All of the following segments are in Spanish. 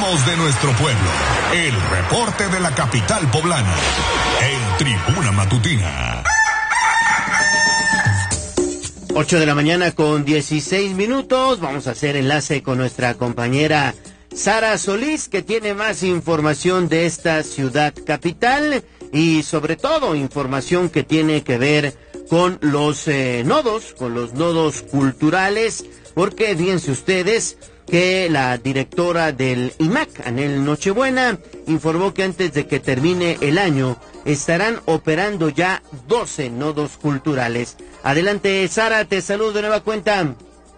voz de nuestro pueblo. El reporte de la capital poblana. En Tribuna Matutina. 8 de la mañana con 16 minutos. Vamos a hacer enlace con nuestra compañera Sara Solís, que tiene más información de esta ciudad capital y sobre todo información que tiene que ver con los nodos culturales, porque fíjense ustedes que la directora del IMAC, Anel Nochebuena, informó que antes de que termine el año estarán operando ya 12 nodos culturales. Adelante, Sara, te saludo de nueva cuenta.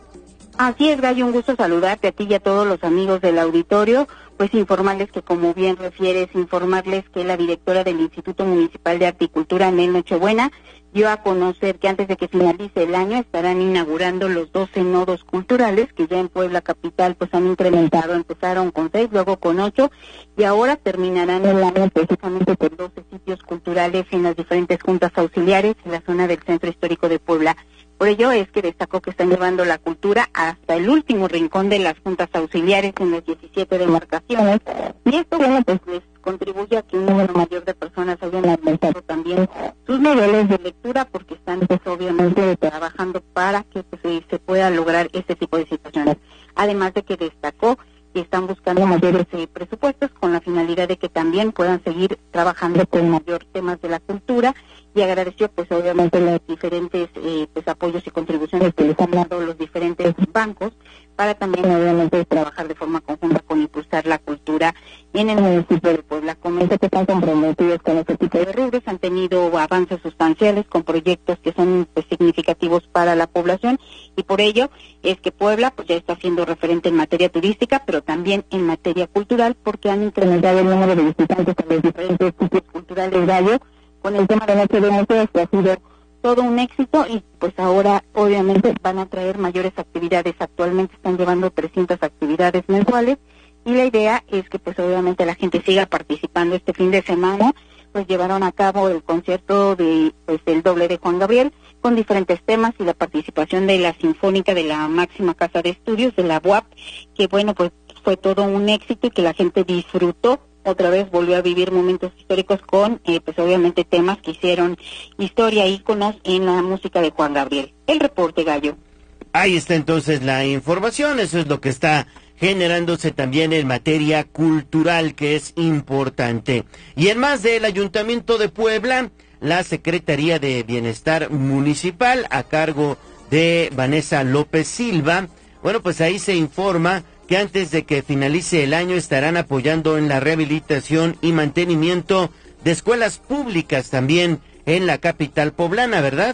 Así es, Gallo, un gusto saludarte a ti y a todos los amigos del auditorio. Pues informarles que, como bien refieres, informarles que la directora del Instituto Municipal de Arte y Cultura, Anel Nochebuena, dio a conocer que antes de que finalice el año estarán inaugurando los 12 nodos culturales que ya en Puebla capital pues han incrementado. Empezaron con 6, luego con 8 y ahora terminarán el año precisamente con 12 sitios culturales en las diferentes juntas auxiliares en la zona del Centro Histórico de Puebla. Por ello es que destacó que están llevando la cultura hasta el último rincón de las juntas auxiliares en las 17 demarcaciones, y esto, bueno, pues les contribuye a que un número mayor de personas hayan aumentado también sus niveles de lectura, porque están pues obviamente trabajando para que pues, se pueda lograr este tipo de situaciones. Además de que destacó que están buscando mayores presupuestos con la finalidad de que también puedan seguir trabajando con mayor temas de la cultura, y agradeció pues obviamente los diferentes pues apoyos y contribuciones que les han dado los diferentes bancos para también obviamente trabajar de forma conjunta con impulsar la cultura en el municipio de Puebla. Comenta que están comprometidos con este tipo de rubros, han tenido avances sustanciales con proyectos que son pues significativos para la población, y por ello es que Puebla pues ya está siendo referente en materia turística, pero también en materia cultural, porque han incrementado el número de visitantes a los diferentes sitios culturales Gallo, con el tema de Noche de Museos, que ha sido todo un éxito, y pues ahora obviamente van a traer mayores actividades. Actualmente están llevando 300 actividades mensuales, y la idea es que pues obviamente la gente siga participando. Este fin de semana pues llevaron a cabo el concierto de pues el doble de Juan Gabriel con diferentes temas y la participación de la Sinfónica de la máxima casa de estudios de la UAP, que bueno pues fue todo un éxito y que la gente disfrutó. Otra vez volvió a vivir momentos históricos con, pues obviamente, temas que hicieron historia, íconos en la música de Juan Gabriel. El reporte, Gallo. Ahí está entonces la información, eso es lo que está generándose también en materia cultural, que es importante. Y en más del Ayuntamiento de Puebla, la Secretaría de Bienestar Municipal, a cargo de Vanessa López Silva, bueno, pues ahí se informa que antes de que finalice el año estarán apoyando en la rehabilitación y mantenimiento de escuelas públicas también en la capital poblana, ¿verdad?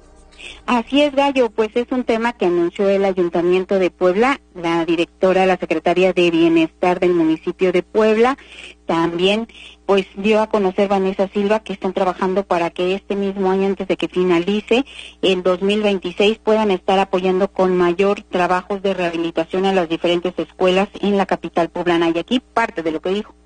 Así es, Gallo, pues es un tema que anunció el Ayuntamiento de Puebla, la directora, la Secretaría de Bienestar del municipio de Puebla, también pues dio a conocer Vanessa Silva que están trabajando para que este mismo año, antes de que finalice el 2026, puedan estar apoyando con mayor trabajos de rehabilitación a las diferentes escuelas en la capital poblana, y aquí parte de lo que dijo.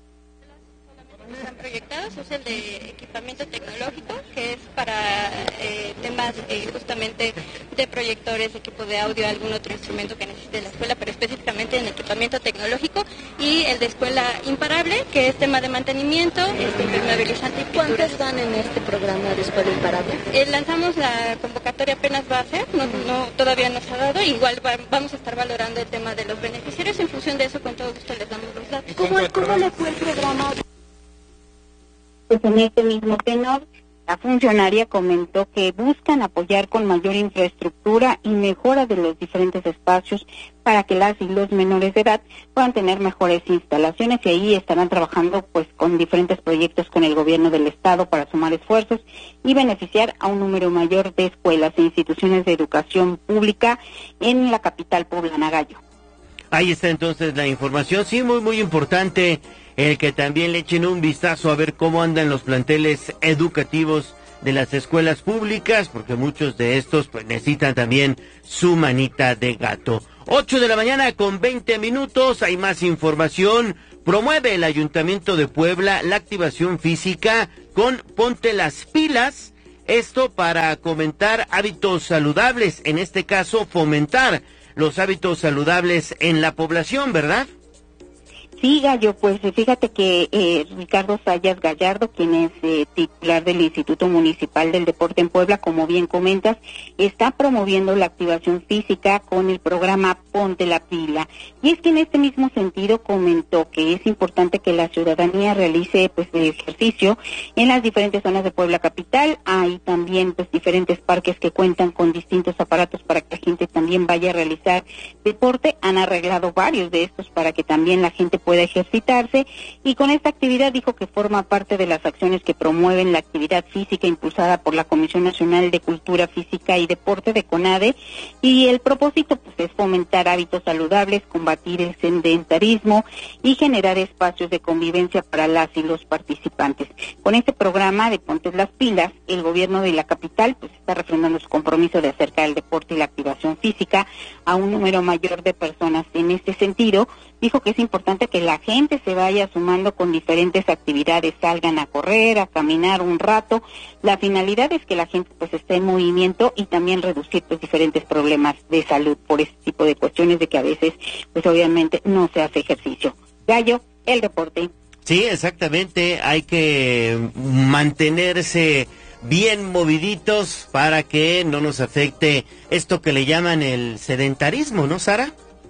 Están proyectados es el de equipamiento tecnológico, que es para temas justamente de proyectores, equipo de audio, algún otro instrumento que necesite la escuela, pero específicamente en equipamiento tecnológico, y el de escuela imparable, que es tema de mantenimiento, impermeabilizante. ¿Y cuántos están en este programa de escuela imparable? Lanzamos la convocatoria, apenas va a ser, todavía no se ha dado, igual vamos a estar valorando el tema de los beneficiarios, en función de eso con todo gusto les damos los datos. ¿Cómo le fue el programa? Pues en este mismo tenor, la funcionaria comentó que buscan apoyar con mayor infraestructura y mejora de los diferentes espacios para que las y los menores de edad puedan tener mejores instalaciones, y ahí estarán trabajando pues con diferentes proyectos con el gobierno del estado para sumar esfuerzos y beneficiar a un número mayor de escuelas e instituciones de educación pública en la capital poblana, Gallo. Ahí está entonces la información, sí, muy muy importante el que también le echen un vistazo a ver cómo andan los planteles educativos de las escuelas públicas, porque muchos de estos pues necesitan también su manita de gato. 8 de la mañana con 20 minutos, hay más información. Promueve el Ayuntamiento de Puebla la activación física con Ponte las Pilas, esto para comentar hábitos saludables, en este caso fomentar los hábitos saludables en la población, ¿verdad? Sí, Gallo, pues fíjate que Ricardo Sayas Gallardo, quien es titular del Instituto Municipal del Deporte en Puebla, como bien comentas, está promoviendo la activación física con el programa Ponte la Pila. Y es que en este mismo sentido comentó que es importante que la ciudadanía realice pues ejercicio en las diferentes zonas de Puebla capital. Hay también pues diferentes parques que cuentan con distintos aparatos para que la gente también vaya a realizar deporte. Han arreglado varios de estos para que también la gente pueda ejercitarse, y con esta actividad dijo que forma parte de las acciones que promueven la actividad física impulsada por la Comisión Nacional de Cultura Física y Deporte de CONADE, y el propósito pues es fomentar hábitos saludables, combatir el sedentarismo y generar espacios de convivencia para las y los participantes. Con este programa de Ponte las Pilas, el gobierno de la capital pues está refrendando su compromiso de acercar el deporte y la activación física a un número mayor de personas. En este sentido, dijo que es importante que la gente se vaya sumando con diferentes actividades, salgan a correr, a caminar un rato. La finalidad es que la gente pues esté en movimiento y también reducir pues diferentes problemas de salud por este tipo de cuestiones de que a veces pues obviamente no se hace ejercicio. Gallo, el deporte. Sí, exactamente, hay que mantenerse bien moviditos para que no nos afecte esto que le llaman el sedentarismo, ¿no, Sara?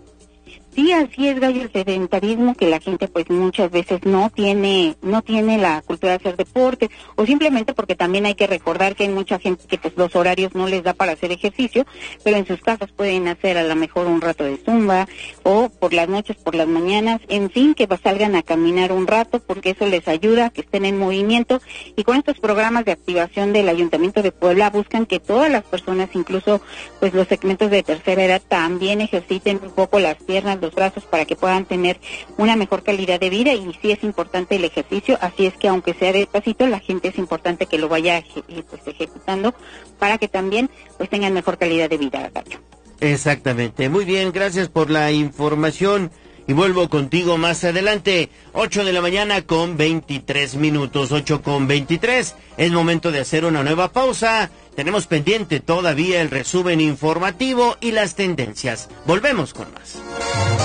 Sí, así es, Gallo, el sedentarismo, que la gente pues muchas veces no tiene la cultura de hacer deporte, o simplemente porque también hay que recordar que hay mucha gente que pues los horarios no les da para hacer ejercicio, pero en sus casas pueden hacer a lo mejor un rato de zumba, o por las noches, por las mañanas, en fin, que salgan a caminar un rato, porque eso les ayuda a que estén en movimiento. Y con estos programas de activación del Ayuntamiento de Puebla buscan que todas las personas, incluso pues los segmentos de tercera edad, también ejerciten un poco las piernas, los brazos, para que puedan tener una mejor calidad de vida. Y sí es importante el ejercicio, así es que aunque sea despacito, la gente es importante que lo vaya pues ejecutando para que también pues tengan mejor calidad de vida, Gallo. Exactamente, muy bien, gracias por la información y vuelvo contigo más adelante. 8 de la mañana con 23 minutos, 8:23, es momento de hacer una nueva pausa. Tenemos pendiente todavía el resumen informativo y las tendencias. Volvemos con más.